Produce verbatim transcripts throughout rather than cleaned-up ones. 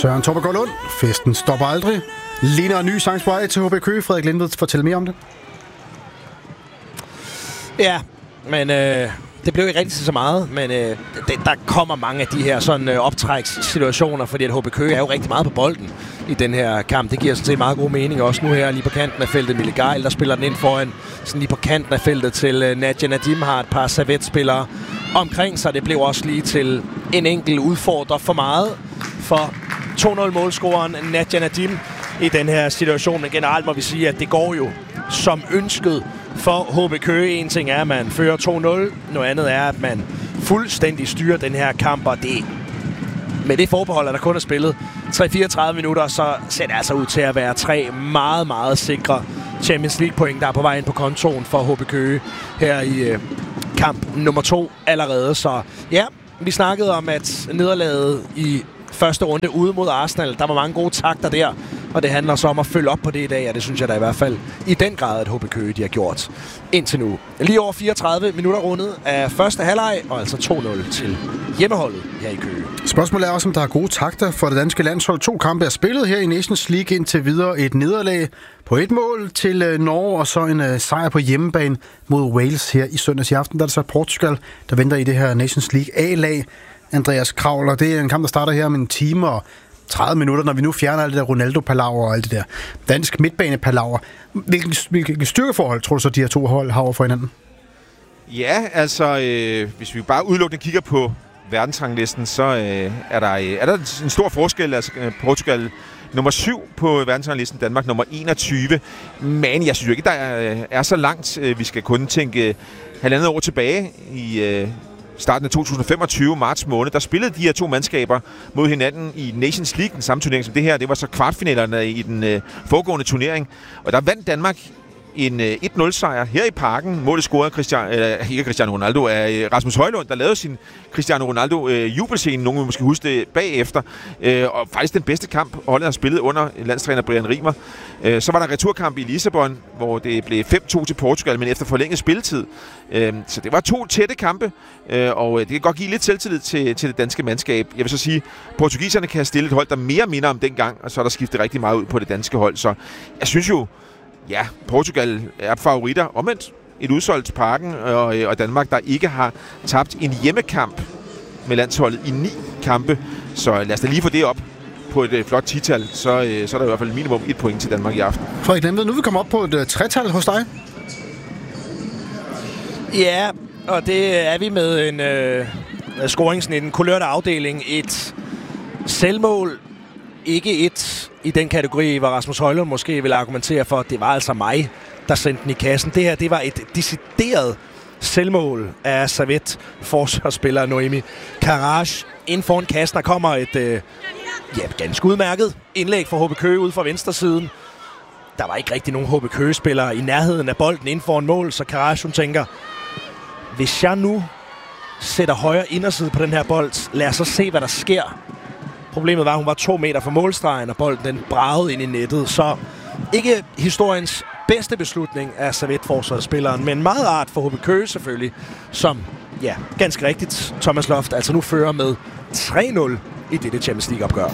Søren Torbegaard Lund, festen stopper aldrig. Ligner en ny sang på vej til H B Køge. Frederik Lindved, fortæl mere om det. Ja, men øh, det blev ikke rigtig så meget, men øh, det, der kommer mange af de her sådan øh, optrækssituationer, fordi at H B Køge er jo rigtig meget på bolden i den her kamp. Det giver sådan set meget god mening også nu her lige på kanten af feltet. Mille Geil, der spiller den ind foran, sådan lige på kanten af feltet til øh, Nadia Nadim, har et par servetspillere omkring sig. Det blev også lige til en enkelt udfordrer for meget for to nul målscoreren Nadia Nadim i den her situation. Men generelt må vi sige, at det går jo som ønsket for H B Køge. En ting er, at man fører to nul. Noget andet er, at man fuldstændig styrer den her kamp. Og det, med det forbehold, at der kun er spillet tre til fireogtredive minutter, så ser det altså ud til at være tre meget, meget sikre Champions League point, der er på vej ind på kontoen for H B Køge her i øh, kamp nummer to allerede. Så ja, vi snakkede om, at nederlaget i første runde ude mod Arsenal, der var mange gode takter der, og det handler så om at følge op på det i dag, og det synes jeg da i hvert fald i den grad, at H B Køge de har gjort indtil nu. Lige over fireogtredive minutter rundet af første halvleg, og altså to nul til hjemmeholdet her i Køge. Spørgsmålet er også, om der er gode takter for det danske landshold. To kampe er spillet her i Nations League indtil videre. Et nederlag på et mål til Norge, og så en uh, sejr på hjemmebane mod Wales her i søndags i aften. Der er det så Portugal, der venter i det her Nations League A-lag. Andreas Kravler, det er en kamp, der starter her om en time og tredive minutter, når vi nu fjerner alt det der Ronaldo-palaver og alt det der dansk midtbane-palaver. Hvilke, hvilke styrkeforhold tror du så, de her to hold har over for hinanden? Ja, altså, øh, hvis vi bare udelukkende kigger på verdensranglisten, så øh, er, der, øh, er der en stor forskel. Altså Portugal nummer syv på verdensranglisten, Danmark nummer enogtyve. Men jeg synes jo ikke, der er, er så langt. Vi skal kun tænke halvandet år tilbage i øh, starten af to tusind femogtyve, marts måned. Der spillede de her to mandskaber mod hinanden i Nations League, den samme turnering som det her. Det var så kvartfinalerne i den øh, foregående turnering. Og der vandt Danmark en øh, et nul sejr her i Parken. Målet scorede Christian, øh, ikke Cristiano Ronaldo, af øh, Rasmus Højlund, der lavede sin Cristiano Ronaldo øh, jubelscene. Nogen vil måske huske det bagefter. Øh, og faktisk den bedste kamp, holdet har spillet under landstræner Brian Rimer. Øh, så var der returkamp i Lissabon, hvor det blev fem to til Portugal, men efter forlænget spilletid. Øh, så det var to tætte kampe, øh, og det kan godt give lidt selvtillid til, til det danske mandskab. Jeg vil så sige, portugiserne kan stille et hold, der mere minder om dengang, og så er der skiftet rigtig meget ud på det danske hold. Så jeg synes jo, ja, Portugal er favoritter. Omvendt et udsolgt Parken, og, og Danmark, der ikke har tabt en hjemmekamp med landsholdet i ni kampe. Så lad os da lige få det op på et uh, flot tital, så, uh, så er der i hvert fald minimum et point til Danmark i aften. Frederik Lindved, nu vil vi komme op på et uh, tretal hos dig. Ja, og det er vi med en øh, scoringsnit, en kulørt afdeling. Et selvmål, ikke et i den kategori, hvor Rasmus Højlund måske vil argumentere for, at det var altså mig, der sendte den i kassen. Det her, det var et decideret selvmål af servet forsvarsspiller Noemi Karaj. Inden foran kassen, der kommer et øh, ja, ganske udmærket indlæg for H B Køge ude fra venstre siden. Der var ikke rigtig nogen H B Køge-spillere i nærheden af bolden inden foran mål, så Karaj, hun tænker, hvis jeg nu sætter højre inderside på den her bold, lad os så se, hvad der sker. Problemet var, at hun var to meter fra målstregen, og bolden den bragede ind i nettet. Så ikke historiens bedste beslutning af servetforsvarsspilleren, men meget rart for H B Køge selvfølgelig, som, ja, ganske rigtigt, Thomas Loft altså nu fører med tre nul i dette Champions League-opgør.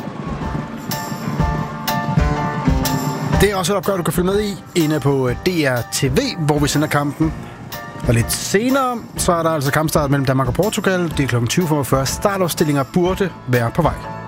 Det er også et opgør, du kan følge med i inde på D R T V, hvor vi sender kampen. Og lidt senere, så er der altså kampstart mellem Danmark og Portugal. Det er klokken tyve femogfyrre. Startopstillinger burde være på vej.